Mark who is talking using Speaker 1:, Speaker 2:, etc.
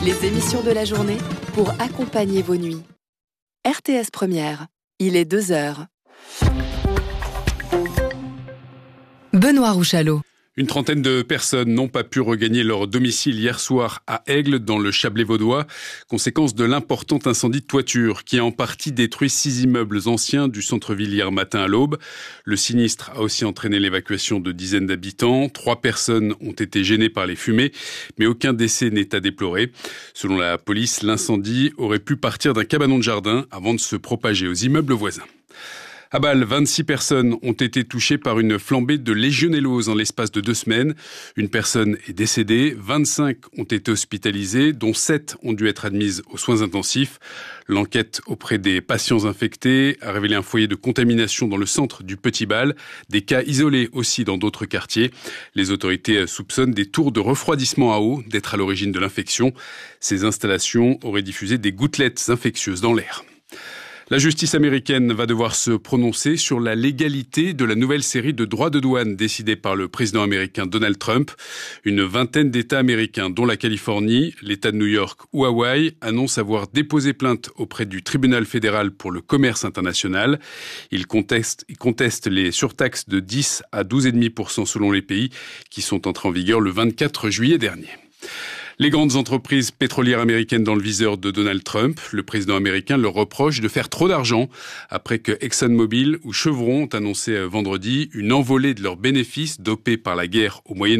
Speaker 1: Les émissions de la journée pour accompagner vos nuits. RTS Première, il est 2h. Benoît Rouchalot.
Speaker 2: Une trentaine de personnes n'ont pas pu regagner leur domicile hier soir à Aigle, dans le Chablais vaudois, conséquence de l'important incendie de toiture qui a en partie détruit 6 immeubles anciens du centre-ville hier matin à l'aube. Le sinistre a aussi entraîné l'évacuation de dizaines d'habitants. 3 personnes ont été gênées par les fumées, mais aucun décès n'est à déplorer. Selon la police, l'incendie aurait pu partir d'un cabanon de jardin avant de se propager aux immeubles voisins. À Bâle, 26 personnes ont été touchées par une flambée de légionellose en l'espace de 2 semaines. Une personne est décédée, 25 ont été hospitalisées, dont 7 ont dû être admises aux soins intensifs. L'enquête auprès des patients infectés a révélé un foyer de contamination dans le centre du Petit Bâle, des cas isolés aussi dans d'autres quartiers. Les autorités soupçonnent des tours de refroidissement à eau d'être à l'origine de l'infection. Ces installations auraient diffusé des gouttelettes infectieuses dans l'air. La justice américaine va devoir se prononcer sur la légalité de la nouvelle série de droits de douane décidée par le président américain Donald Trump. Une vingtaine d'États américains, dont la Californie, l'État de New York ou Hawaï, annoncent avoir déposé plainte auprès du tribunal fédéral pour le commerce international. Ils contestent les surtaxes de 10 à 12,5% selon les pays qui sont entrés en vigueur le 24 juillet dernier. Les grandes entreprises pétrolières américaines dans le viseur de Donald Trump. Le président américain leur reproche de faire trop d'argent après que ExxonMobil ou Chevron ont annoncé vendredi une envolée de leurs bénéfices dopés par la guerre au Moyen-Orient.